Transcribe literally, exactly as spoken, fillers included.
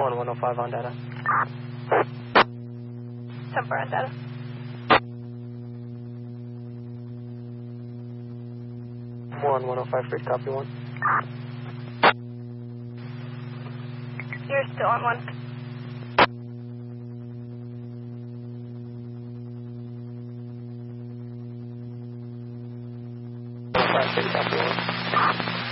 one one oh five on data. ten four on data. one one oh five, free, copy one. You're still on one. five, free, copy one.